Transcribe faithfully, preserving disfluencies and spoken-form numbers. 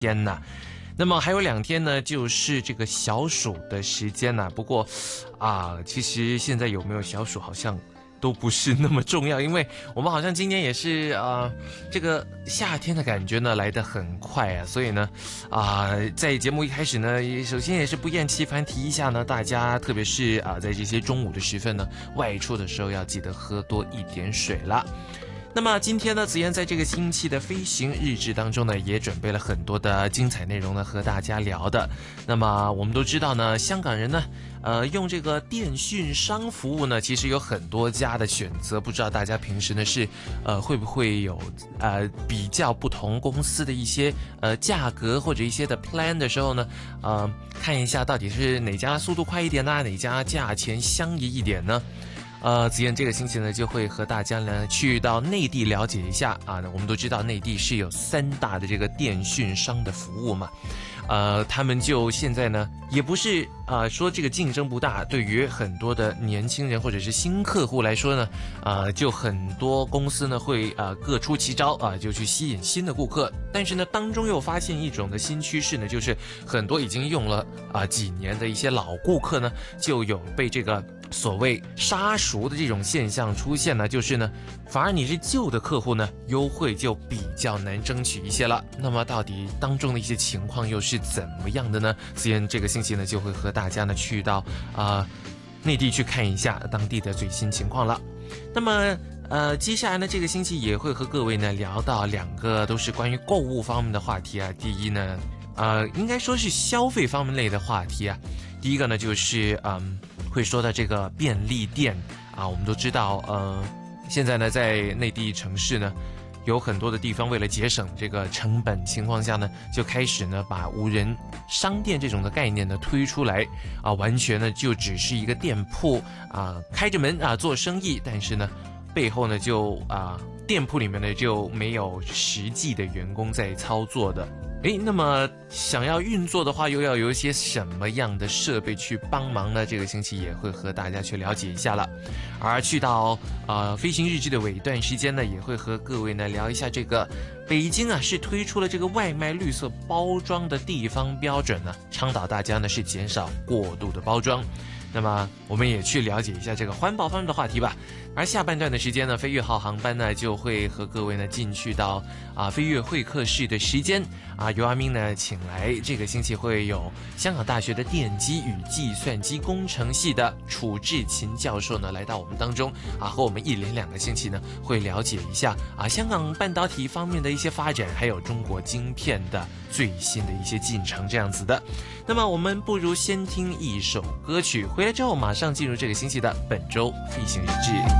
天呐。那么还有两天呢，就是这个小暑的时间呢。不过，啊，其实现在有没有小暑好像都不是那么重要，因为我们好像今年也是啊、呃，这个夏天的感觉呢来得很快啊，所以呢，啊、呃，在节目一开始呢，首先也是不厌其烦提一下呢，大家特别是啊、呃，在这些中午的时分呢，外出的时候要记得喝多一点水了。那么今天呢，子妍在这个星期的飞行日志当中呢，也准备了很多的精彩内容呢，和大家聊的。那么我们都知道呢，香港人呢，呃，用这个电讯商服务呢，其实有很多家的选择。不知道大家平时呢是，呃，会不会有呃比较不同公司的一些呃价格或者一些的 plan 的时候呢，呃，看一下到底是哪家速度快一点呢，哪家价钱相宜一点呢？呃，子妍这个星期呢，就会和大家呢去到内地了解一下啊。我们都知道内地是有三大的这个电讯商的服务嘛，呃，他们就现在呢，也不是啊、呃、说这个竞争不大，对于很多的年轻人或者是新客户来说呢，啊、呃，就很多公司呢会啊、呃、各出奇招啊、呃，就去吸引新的顾客。但是呢，当中又发现一种的新趋势呢，就是很多已经用了啊、呃、几年的一些老顾客呢，就有被这个所谓杀熟的这种现象出现呢，就是呢，反而你是旧的客户呢，优惠就比较难争取一些了。那么到底当中的一些情况又是怎么样的呢？子妍这个星期呢，就会和大家呢去到啊、呃、内地去看一下当地的最新情况了。那么呃，接下来呢，这个星期也会和各位呢聊到两个都是关于购物方面的话题啊。第一呢，呃，应该说是消费方面类的话题啊。第一个呢，就是嗯。会说到这个便利店啊，我们都知道，呃，现在呢，在内地城市呢，有很多的地方为了节省这个成本情况下呢，就开始呢把无人商店这种的概念呢推出来啊，完全呢就只是一个店铺啊，开着门啊做生意，但是呢，背后呢就啊店铺里面呢就没有实际的员工在操作的。诶，那么想要运作的话，又要有一些什么样的设备去帮忙呢？这个星期也会和大家去了解一下了。而去到呃飞行日志的尾段时间呢，也会和各位呢聊一下这个北京啊是推出了这个外卖绿色包装的地方标准呢，倡导大家呢是减少过度的包装。那么我们也去了解一下这个环保方面的话题吧。而下半段的时间呢，飞跃号航班呢就会和各位呢进去到啊飞跃会客室的时间啊，由阿明呢请来，这个星期会有香港大学的电机与计算机工程系的楚志勤教授呢来到我们当中啊，和我们一连两个星期呢会了解一下啊香港半导体方面的一些发展，还有中国晶片的最新的一些进程这样子的。那么我们不如先听一首歌曲，回来之后马上进入这个星期的本周飞行日志。